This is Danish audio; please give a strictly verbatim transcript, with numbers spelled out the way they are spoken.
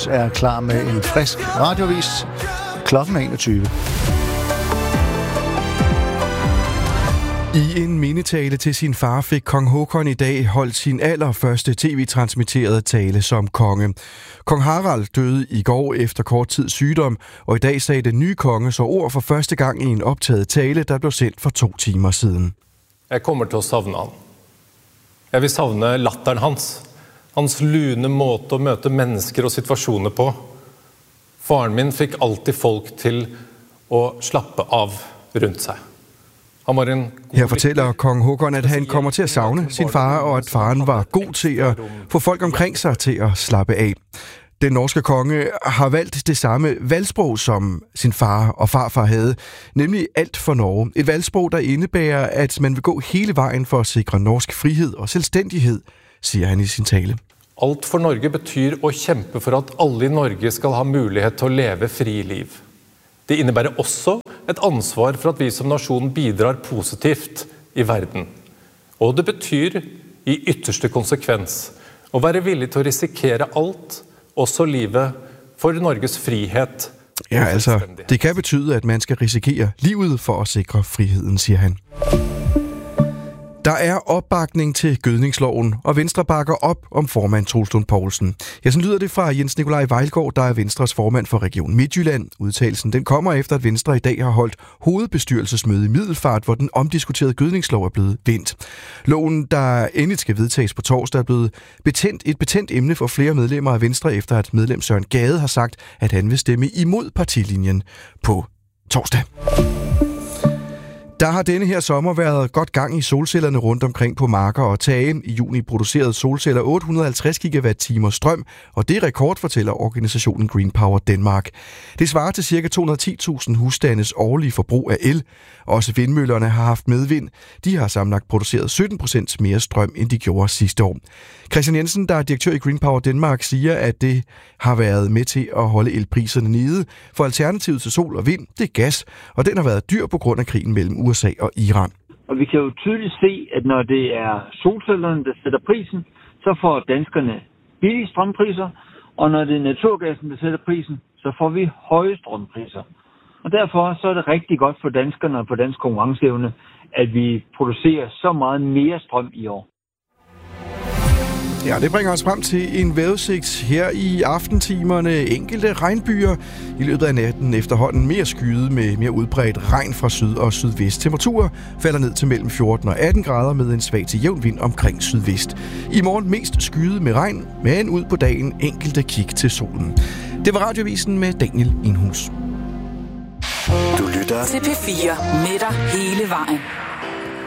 Inhus er klar med en frisk radiovis. Klokken er enogtyve. I en mindetale til sin far fik kong Håkon i dag holdt sin allerførste tv-transmitterede tale som konge. Kong Harald døde i går efter kort tids sygdom, og i dag sagde den nye konge så ord for første gang i en optaget tale, der blev sendt for to timer siden. Jeg kommer til at savne han. Jeg vil savne latteren hans. Hans lune måte at møte mennesker og situationer på. Faren min fik altid folk til at slappe av rundt sig. Her fortæller kong Håkon, at han kommer til at savne sin far, og at faren var god til at få folk omkring sig til at slappe af. Den norske konge har valgt det samme valgsprog, som sin far og farfar havde, nemlig alt for Norge. Et valgsprog, der indebærer, at man vil gå hele vejen for at sikre norsk frihed og selvstændighed, siger han i sin tale. Alt for Norge betyder at kæmpe for, at alle i Norge skal have mulighed til at leve fri liv. Det innebærer også et ansvar for at vi som nation bidrar positivt i verden. Og det betyder i ytterste konsekvens at være villig til at risikere alt, også livet, for Norges frihed. Ja, altså, det kan betyde, at man skal risikere livet for at sikre friheden, siger han. Der er opbakning til gødningsloven, og Venstre bakker op om formand Troels Lund Poulsen. Ja, sådan lyder det fra Jens Nikolaj Vejlgaard, der er Venstres formand for Region Midtjylland. Udtalelsen den kommer efter, at Venstre i dag har holdt hovedbestyrelsesmøde i Middelfart, hvor den omdiskuterede gødningslov er blevet vendt. Loven, der endeligt skal vedtages på torsdag, er blevet betændt, et betændt emne for flere medlemmer af Venstre, efter at medlem Søren Gade har sagt, at han vil stemme imod partilinjen på torsdag. Der har denne her sommer været godt gang i solcellerne rundt omkring på marker og tage. I juni producerede solceller otte hundrede og halvtreds gigawatt-timer strøm, og det er rekord, fortæller organisationen Green Power Denmark. Det svarer til ca. to hundrede og ti tusind husstandes årlige forbrug af el. Også vindmøllerne har haft medvind. De har sammenlagt produceret sytten procent mere strøm, end de gjorde sidste år. Christian Jensen, der er direktør i Green Power Denmark, siger, at det har været med til at holde elpriserne nede. For alternativet til sol og vind, det er gas, og den har været dyr på grund af krigen mellem U S A og Iran. Og vi kan jo tydeligt se, at når det er solcellerne, der sætter prisen, så får danskerne billige strømpriser, og når det er naturgassen, der sætter prisen, så får vi høje strømpriser. Og derfor så er det rigtig godt for danskerne og for dansk konkurrenceevne, at vi producerer så meget mere strøm i år. Ja, det bringer os frem til en vejrudsigt her i aftentimerne. Enkelte regnbyer i løbet af natten, efterhånden mere skyde med mere udbredt regn fra syd og sydvest. Temperaturer falder ned til mellem fjorten og atten grader med en svag til jævn vind omkring sydvest. I morgen mest skyde med regn, men ud på dagen enkelte kig til solen. Det var Radiovisen med Daniel Inhus. Du lytter til P fire med dig hele vejen.